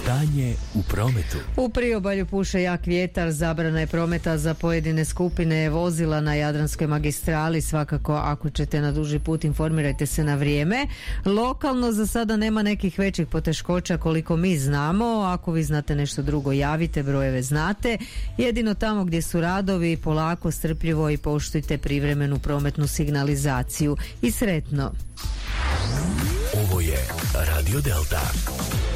Stanje u prometu. U priobalju puše jak vjetar, zabrana je prometa za pojedine skupine vozila na Jadranskoj magistrali. Svakako, ako ćete na duži put, informirajte se na vrijeme. Lokalno za sada nema nekih većih poteškoća koliko mi znamo. Ako vi znate nešto drugo, javite, brojeve znate. Jedino tamo gdje su radovi, polako, strpljivo i poštujte privremenu prometnu signalizaciju. I sretno! Ovo je Radio Delta.